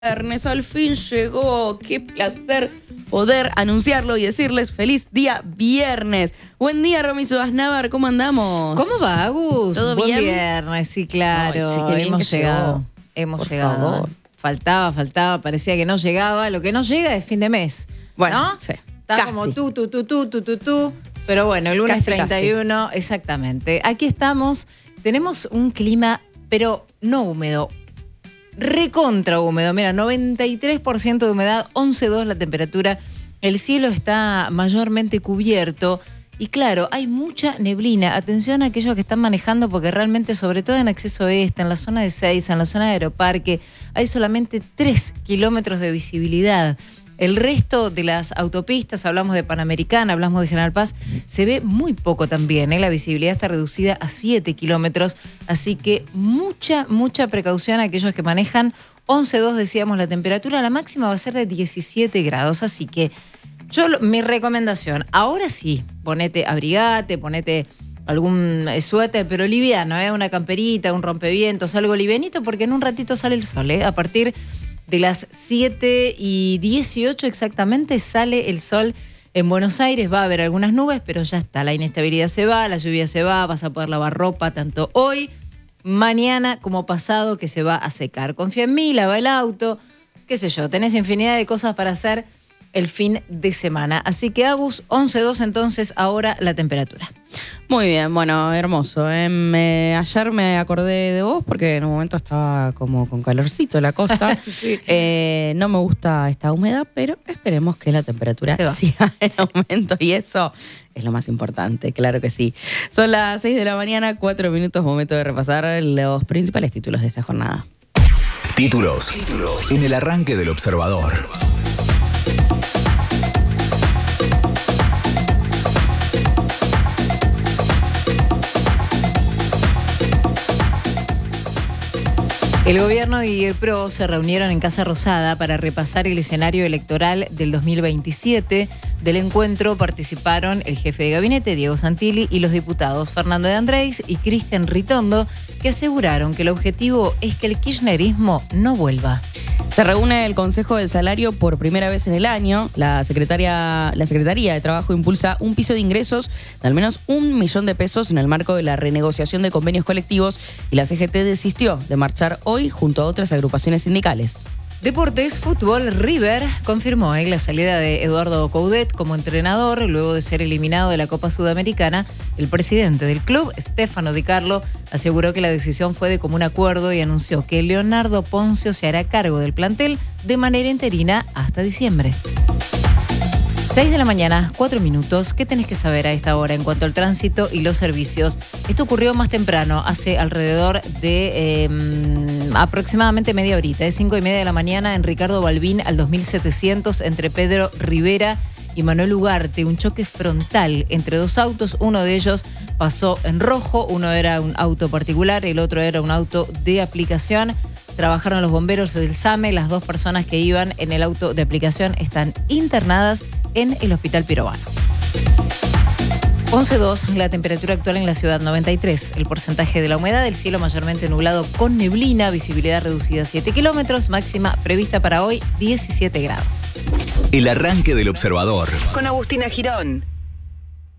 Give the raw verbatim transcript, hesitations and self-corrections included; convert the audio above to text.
Viernes al fin llegó, qué placer poder anunciarlo y decirles feliz día viernes. Buen día, Romy Subaznavar, ¿cómo andamos? ¿Cómo va, Agus? ¿Todo Buen bien? viernes, sí, claro. Ay, sí, qué bien hemos que llegado. llegó. Hemos Por llegado. favor. Faltaba, faltaba, parecía que no llegaba. Lo que no llega es fin de mes. Bueno, ¿no? sí. Está Casi. como tú, tú, tú, tú, tú, tú, tú. Pero bueno, el lunes Casi, treinta y uno, exactamente. Aquí estamos. Tenemos un clima, pero no húmedo. Recontra húmedo, mira, noventa y tres por ciento de humedad, once coma dos la temperatura, el cielo está mayormente cubierto y claro, hay mucha neblina. Atención a aquellos que están manejando porque realmente, sobre todo en acceso este, en la zona de Seiza, en la zona de Aeroparque, hay solamente tres kilómetros de visibilidad. El resto de las autopistas, hablamos de Panamericana, hablamos de General Paz, se ve muy poco también, ¿eh? La visibilidad está reducida a siete kilómetros, así que mucha, mucha precaución a aquellos que manejan. once coma dos decíamos la temperatura, la máxima va a ser de diecisiete grados, así que yo, mi recomendación, ahora sí, ponete, abrigate, ponete algún suéter, pero liviano, ¿eh? Una camperita, un rompevientos, algo livianito, porque en un ratito sale el sol, ¿eh? A partir de las siete y dieciocho exactamente sale el sol en Buenos Aires. Va a haber algunas nubes, pero ya está. La inestabilidad se va, la lluvia se va, vas a poder lavar ropa tanto hoy, mañana como pasado, que se va a secar. Confía en mí, lava el auto, qué sé yo. Tenés infinidad de cosas para hacer el fin de semana. Así que Agus, once coma dos entonces ahora la temperatura. Muy bien, bueno, hermoso. ¿eh? Me, ayer me acordé de vos porque en un momento estaba como con calorcito la cosa. Sí. eh, no me gusta esta humedad, pero esperemos que la temperatura siga en aumento y eso es lo más importante, claro que sí. Son las seis de la mañana, cuatro minutos, momento de repasar los principales títulos de esta jornada. Títulos, títulos en el arranque del Observador. El gobierno y el P R O se reunieron en Casa Rosada para repasar el escenario electoral del dos mil veintisiete. Del encuentro participaron el jefe de gabinete, Diego Santilli, y los diputados Fernando de Andrés y Cristian Ritondo, que aseguraron que el objetivo es que el kirchnerismo no vuelva. Se reúne el Consejo del Salario por primera vez en el año. La secretaria, la Secretaría de Trabajo impulsa un piso de ingresos de al menos un millón de pesos en el marco de la renegociación de convenios colectivos y la C G T desistió de marchar hoy junto a otras agrupaciones sindicales. Deportes, fútbol, River confirmó eh, la salida de Eduardo Coudet como entrenador luego de ser eliminado de la Copa Sudamericana. El presidente del club, Stefano Di Carlo, aseguró que la decisión fue de común acuerdo y anunció que Leonardo Poncio se hará cargo del plantel de manera interina hasta diciembre. seis de la mañana, cuatro minutos. ¿Qué tenés que saber a esta hora en cuanto al tránsito y los servicios? Esto ocurrió más temprano, hace alrededor de eh, aproximadamente media horita, de cinco y media de la mañana en Ricardo Balbín al dos mil setecientos entre Pedro Rivera y Manuel Ugarte. Un choque frontal entre dos autos, uno de ellos pasó en rojo, uno era un auto particular, el otro era un auto de aplicación. Trabajaron los bomberos del SAME, las dos personas que iban en el auto de aplicación están internadas en el Hospital Pirovano. once coma dos, la temperatura actual en la ciudad noventa y tres. El porcentaje de la humedad del cielo mayormente nublado con neblina, visibilidad reducida a siete kilómetros, máxima prevista para hoy diecisiete grados. El arranque del Observador. Con Agustina Girón.